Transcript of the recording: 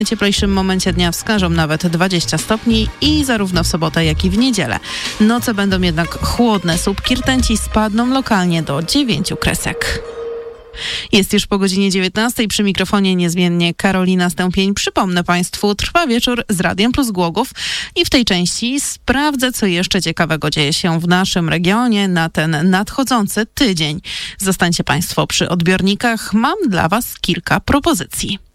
W cieplejszym momencie dnia wskażą nawet 20 stopni i zarówno w sobotę, jak i w niedzielę. Noce będą jednak chłodne. Słupki rtęci spadną lokalnie do 9 kresek. Jest już po godzinie 19. Przy mikrofonie niezmiennie Karolina Stępień. Przypomnę Państwu, trwa wieczór z Radiem Plus Głogów i w tej części sprawdzę, co jeszcze ciekawego dzieje się w naszym regionie na ten nadchodzący tydzień. Zostańcie Państwo przy odbiornikach. Mam dla Was kilka propozycji.